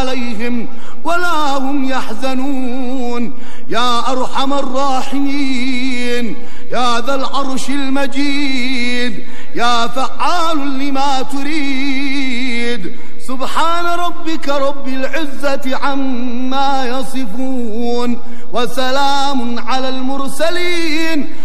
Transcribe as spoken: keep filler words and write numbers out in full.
عليهم ولا هم يحزنون. يا أرحم الراحمين، يا ذا العرش المجيد، يا فعال لما تريد. سبحان ربك رب العزة عما يصفون، وسلام على المرسلين